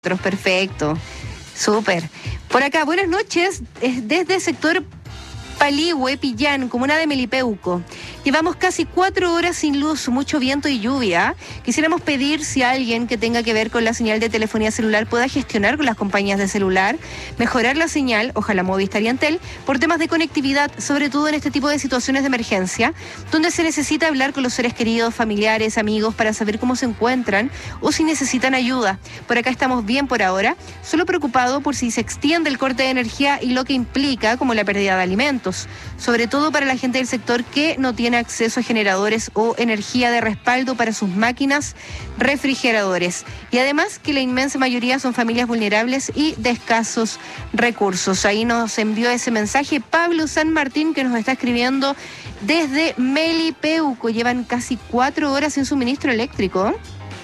Perfecto, súper. Por acá, buenas noches, desde el sector Paligüe, Pillán, comuna de Melipeuco. Llevamos casi 4 horas sin luz, mucho viento y lluvia. Quisiéramos pedir si alguien que tenga que ver con la señal de telefonía celular pueda gestionar con las compañías de celular, mejorar la señal, ojalá Movistar y Antel, por temas de conectividad, sobre todo en este tipo de situaciones de emergencia, donde se necesita hablar con los seres queridos, familiares, amigos, para saber cómo se encuentran o si necesitan ayuda. Por acá estamos bien por ahora, solo preocupado por si se extiende el corte de energía y lo que implica, como la pérdida de alimentos, sobre todo para la gente del sector que no tiene acceso a generadores o energía de respaldo para sus máquinas, refrigeradores. Y además que la inmensa mayoría son familias vulnerables y de escasos recursos. Ahí nos envió ese mensaje Pablo San Martín, que nos está escribiendo desde Melipeuco. Llevan casi 4 horas sin suministro eléctrico.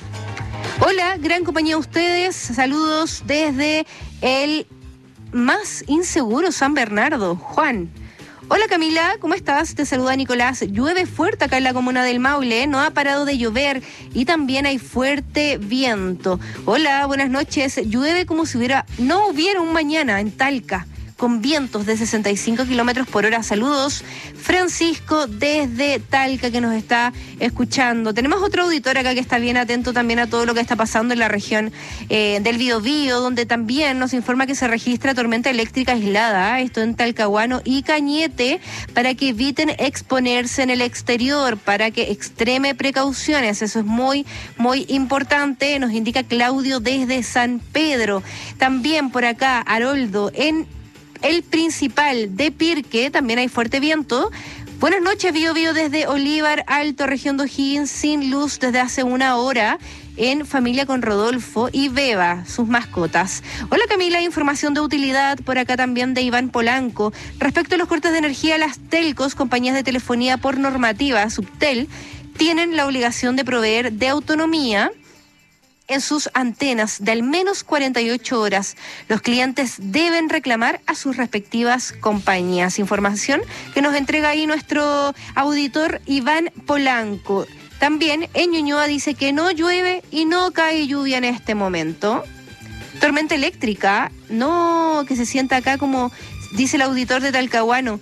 Hola, gran compañía a ustedes. Saludos desde el más inseguro San Bernardo. Juan. Hola Camila, ¿cómo estás? Te saluda Nicolás. Llueve fuerte acá en la comuna del Maule, no ha parado de llover y también hay fuerte viento. Hola, buenas noches. Llueve como si no hubiera un mañana en Talca, con vientos de 65 kilómetros por hora. Saludos, Francisco, desde Talca, que nos está escuchando. Tenemos otro auditor acá que está bien atento también a todo lo que está pasando en la región del Biobío, donde también nos informa que se registra tormenta eléctrica aislada, esto en Talcahuano y Cañete, para que eviten exponerse en el exterior, para que extreme precauciones. Eso es muy, muy importante, nos indica Claudio desde San Pedro. También por acá, Haroldo, en el principal de Pirque, también hay fuerte viento. Buenas noches, Biobío desde Olívar Alto, región de O'Higgins, sin luz desde hace 1 hora, en familia con Rodolfo y Beba, sus mascotas. Hola Camila, información de utilidad por acá también de Iván Polanco. Respecto a los cortes de energía, las telcos, compañías de telefonía por normativa, Subtel, tienen la obligación de proveer de autonomía en sus antenas de al menos 48 horas. Los clientes deben reclamar a sus respectivas compañías. Información que nos entrega ahí nuestro auditor Iván Polanco. También en Ñuñoa dice que no llueve y no cae lluvia en este momento. Tormenta eléctrica, no, que se sienta acá como dice el auditor de Talcahuano.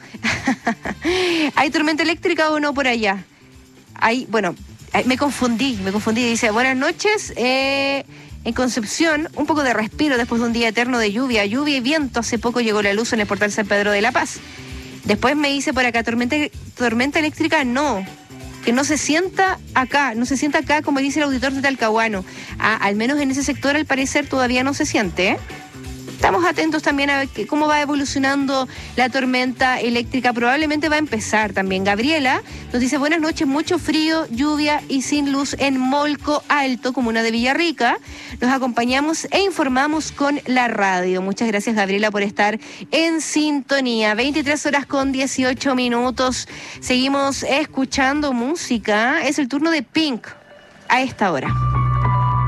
¿Hay tormenta eléctrica o no por allá? Hay, bueno, me confundí. Dice, buenas noches, en Concepción, un poco de respiro después de un día eterno de lluvia y viento. Hace poco llegó la luz en el portal San Pedro de la Paz. Después me dice por acá, tormenta eléctrica no, que no se sienta acá como dice el auditor de Talcahuano. Al menos en ese sector al parecer todavía no se siente, ¿eh? Estamos atentos también a ver cómo va evolucionando la tormenta eléctrica. Probablemente va a empezar también. Gabriela nos dice, buenas noches, mucho frío, lluvia y sin luz en Molco Alto, comuna de Villarrica. Nos acompañamos e informamos con la radio. Muchas gracias, Gabriela, por estar en sintonía. 23:18. Seguimos escuchando música. Es el turno de Pink a esta hora.